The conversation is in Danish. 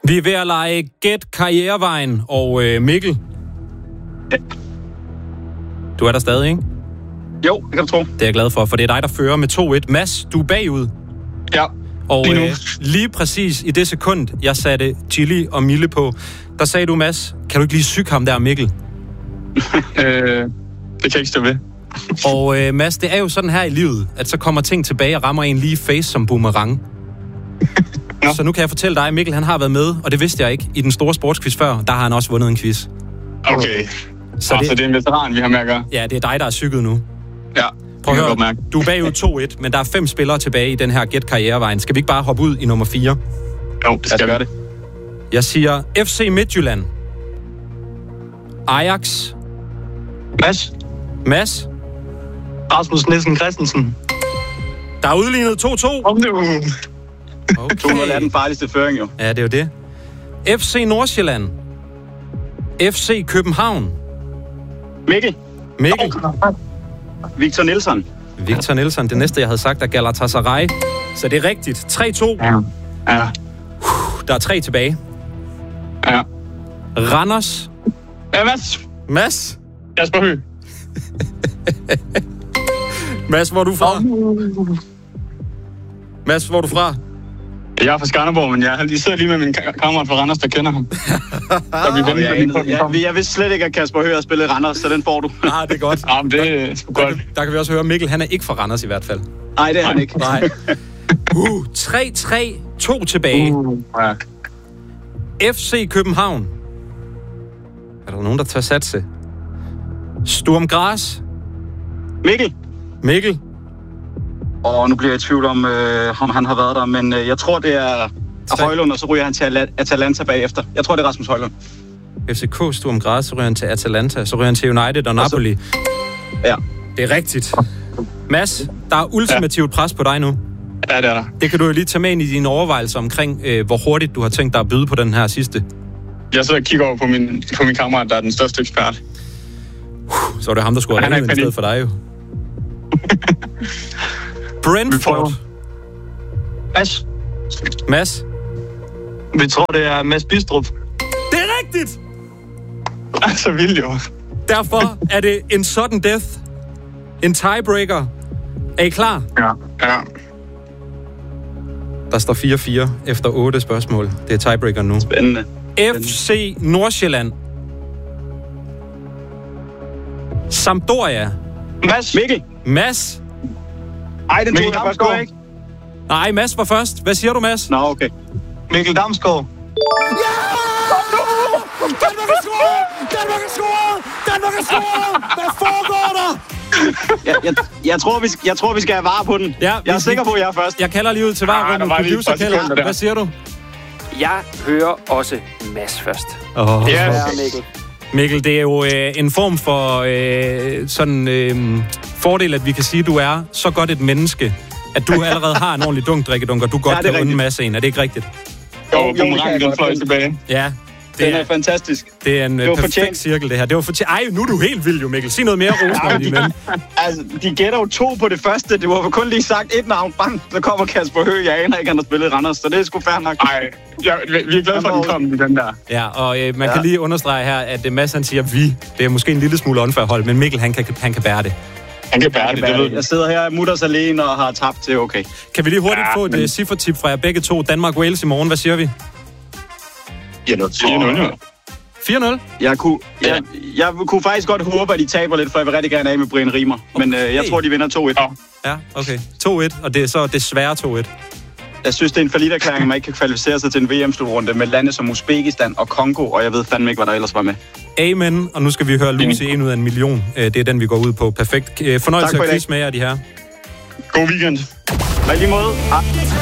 Vi er ved at lege Gæt Karrierevejen, og Mikkel. Ja. Du er der stadig, ikke? Jo, det kan du tro. Det er jeg glad for, for det er dig, der fører med 2-1. Mads, du er bagud. Ja, og lige præcis i det sekund, jeg satte Chili og Mille på, der sagde du, Mads, kan du ikke lige syge ham der, Mikkel? Det kan jeg ikke stå ved. Og Mads, det er jo sådan her i livet, at så kommer ting tilbage og rammer en lige face som boomerang. Ja. Så nu kan jeg fortælle dig, Mikkel, han har været med, og det vidste jeg ikke, i den store sportsquiz før, der har han også vundet en quiz. Okay. Så det er en veteran, vi har med at gøre? Ja, det er dig, der er cykket nu. Ja, prøv at høre, du er bagud 2-1, men der er 5 spillere tilbage i den her Gæt Karrierevejen. Skal vi ikke bare hoppe ud i nummer 4? Jo, det skal gøre det. Jeg siger FC Midtjylland. Ajax. Mads. Rasmus Nielsen Christensen. Der er udlignet 2-2. Okay. 200 er den farligste føring, jo. Ja, det er jo det. FC Nordsjælland. FC København. Mikkel. Victor Nielsen. Det næste, jeg havde sagt, er Galatasaray. Så det er rigtigt. 3-2. Ja. Der er 3 tilbage. Ja. Randers. Ja, Mads. Kasper Høgh. Mads, hvor er du fra? Jeg er fra Skanderborg, men jeg sidder lige med min kammerat fra Randers, der kender ham. Jeg vidste slet ikke, at Kasper Høgh har spillet Randers, så den får du. Det er godt. Men det er sgu godt. Der kan vi også høre, Mikkel, han er ikke fra Randers i hvert fald. Nej, det er han ikke. Nej. 3-3, 2 tilbage. FC København. Er der nogen, der tør satse? Sturm Graz. Mikkel. Nu bliver jeg i tvivl om han har været der, men jeg tror, det er Højlund, og så ryger han til Atalanta bagefter. Jeg tror, det er Rasmus Højlund. FCK, Sturm Graz, så ryger han til Atalanta, så ryger han til United og Napoli. Ja. Det er rigtigt. Mads, der er ultimativt pres på dig nu. Ja, det er der. Det kan du jo lige tage med ind i dine overvejelser omkring, hvor hurtigt du har tænkt dig at byde på den her sidste. Jeg sidder og kigger over på min kammerat, der er den største ekspert. Så er det ham, der skulle have ringet i stedet for dig jo. Brentford. Mads. Vi tror, det er Mads Bistrup. Det er rigtigt! Så vildt jo. Derfor er det en sudden death. En tiebreaker. Er I klar? Ja. Der står 4-4 efter 8 spørgsmål. Det er tiebreaker nu. Spændende. FC Nordsjælland. Sampdoria. Mads. Ej, den tog jeg først gå, ikke? Nej, Mads var først. Hvad siger du, Mads? Nå, okay. Mikkel Damsgaard. Ja! Danmark er scoret! Hvad foregår der? Jeg tror, vi skal have vare på den. Ja, jeg er sikker på, at jeg er først. Jeg kalder lige ud til varerummet. Producer Kjeld. Hvad siger du? Jeg hører også Mads først. Mikkel, det er jo en form for fordel, at vi kan sige, at du er så godt et menneske, at du allerede har en ordentlig drikkedunk, og du godt kan runde en masse en. Er det ikke rigtigt? Jo, den fløj tilbage. Ja. Den er fantastisk. Det er en perfekt cirkel, det her. Det var fortjent. Ej, nu er du helt vild jo, Mikkel. Sig noget mere rosende, din ven. Altså, de gætter jo 2 på det første. Det var kun lige sagt 1 navn. Bang, så kommer Kasper Høgh. Jeg aner ikke, han har spillet Randers, så det er sgu fair nok. Nej, vi er glade for, at den kom i den der. Ja, og man kan lige understrege her, at Mads han siger vi. Det er måske en lille smule unfair hold, men Mikkel, han kan bære det. Han kan bære det, det ved jeg. Sidder her mutters alene og har tabt til okay. Kan vi lige hurtigt få et ciffertip fra jer begge to? Danmark-Wales i morgen, hvad siger vi? Ja, 4-0. 4-0? Jeg kunne faktisk godt håbe, at de taber lidt, for jeg vil rigtig gerne af med Brian Riemer. Men jeg tror, de vinder 2-1. Ja, okay. 2-1, og det er så desværre 2-1. Jeg synes, det er en falliterklæring, at man ikke kan kvalificere sig til en VM-slutrunde med lande som Uzbekistan og Kongo, og jeg ved fandme ikke, hvad der ellers var med. Amen, og nu skal vi høre Lucy 1 ud af 1 million. Det er den, vi går ud på. Perfekt. Fornøjelse at quiz med jer, de her. God weekend. På lige måde.